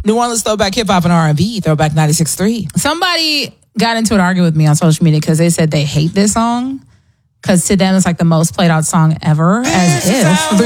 New Orleans throwback hip hop and R&B, throwback 96.3. Somebody got into an argument with me on social media because they said they hate this song because to them it's like the most played out song ever, as if